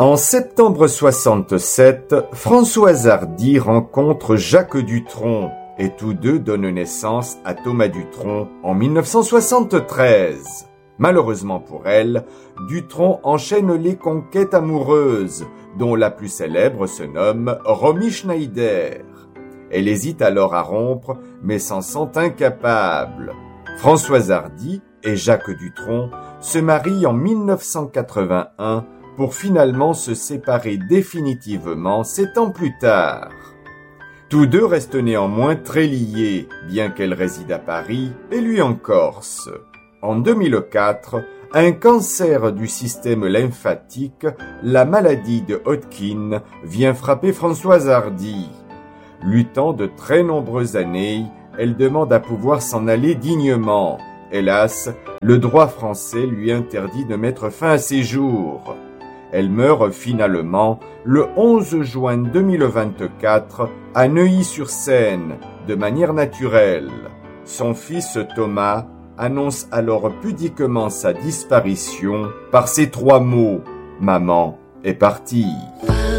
En septembre 67, Françoise Hardy rencontre Jacques Dutronc et tous deux donnent naissance à Thomas Dutronc en 1973. Malheureusement pour elle, Dutronc enchaîne les conquêtes amoureuses, dont la plus célèbre se nomme Romy Schneider. Elle hésite alors à rompre, mais s'en sent incapable. Françoise Hardy et Jacques Dutronc se marient en 1981 pour finalement se séparer définitivement 7 ans plus tard. Tous deux restent néanmoins très liés, bien qu'elle réside à Paris et lui en Corse. En 2004, un cancer du système lymphatique, la maladie de Hodgkin, vient frapper Françoise Hardy. Luttant de très nombreuses années, elle demande à pouvoir s'en aller dignement. Hélas, le droit français lui interdit de mettre fin à ses jours. Elle meurt finalement le 11 juin 2024 à Neuilly-sur-Seine, de manière naturelle. Son fils Thomas annonce alors pudiquement sa disparition par ces 3 mots « Maman est partie ».